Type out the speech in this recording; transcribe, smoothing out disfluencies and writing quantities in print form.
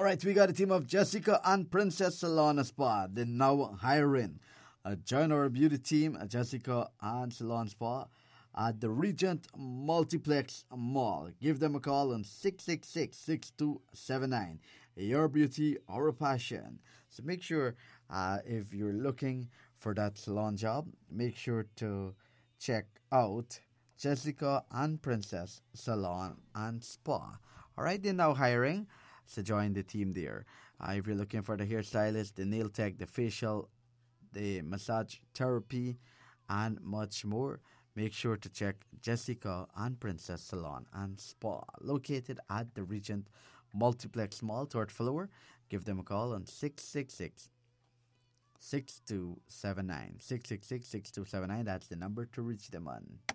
All right, we got a team of Jessica and Princess Salon Spa. They're now hiring. Join our beauty team, Jessica and Salon Spa, at the Regent Multiplex Mall. Give them a call on 666-6279. Your beauty, our passion. So make sure if you're looking for that salon job, make sure to check out Jessica and Princess Salon and Spa. All right, they're now hiring. So join the team there. If you're looking for the hairstylist, the nail tech, the facial, the massage therapy, and much more, make sure to check Jessica and Princess Salon and Spa, located at the Regent Multiplex Mall, third floor. Give them a call on 666-6279. 666-6279, that's the number to reach them on.